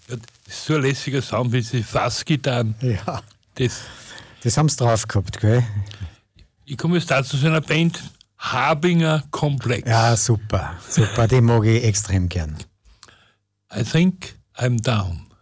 Ja, das ist so ein lässiger Sound wie diese Fassgitarren. Ja, Das haben sie drauf gehabt, gell? Ich komme jetzt dazu zu einer Band, Harbinger Komplex. Ja, super, die mag ich extrem gern. I think I'm down.